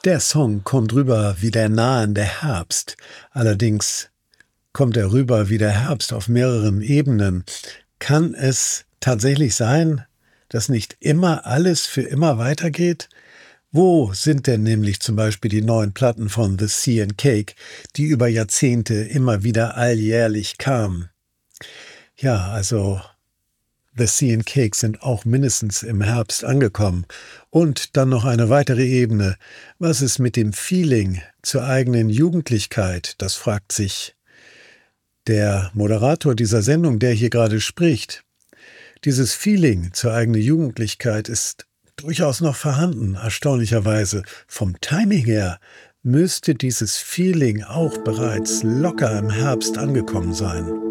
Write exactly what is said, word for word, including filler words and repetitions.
Der Song kommt rüber wie der nahende Herbst. Allerdings kommt er rüber wie der Herbst auf mehreren Ebenen. Kann es tatsächlich sein, dass nicht immer alles für immer weitergeht? Wo sind denn nämlich zum Beispiel die neuen Platten von The Sea and Cake, die über Jahrzehnte immer wieder alljährlich kamen? Ja, also The Sea and Cake sind auch mindestens im Herbst angekommen. Und dann noch eine weitere Ebene. Was ist mit dem Feeling zur eigenen Jugendlichkeit? Das fragt sich der Moderator dieser Sendung, der hier gerade spricht. Dieses Feeling zur eigenen Jugendlichkeit ist durchaus noch vorhanden, erstaunlicherweise. Vom Timing her müsste dieses Feeling auch bereits locker im Herbst angekommen sein.